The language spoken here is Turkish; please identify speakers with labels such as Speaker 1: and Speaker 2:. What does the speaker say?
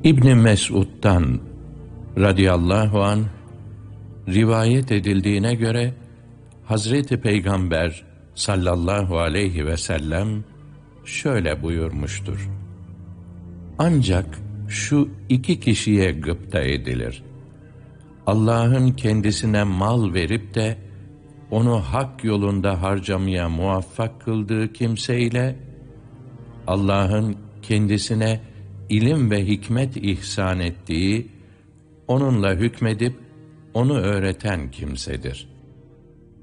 Speaker 1: İbn Mes'ud'dan radıyallahu anh rivayet edildiğine göre Hazreti Peygamber sallallahu aleyhi ve sellem şöyle buyurmuştur: ancak şu iki kişiye gıpta edilir: Allah'ın kendisine mal verip de onu hak yolunda harcamaya muvaffak kıldığı kimseyle Allah'ın kendisine ilim ve hikmet ihsan ettiği, onunla hükmedip onu öğreten kimsedir.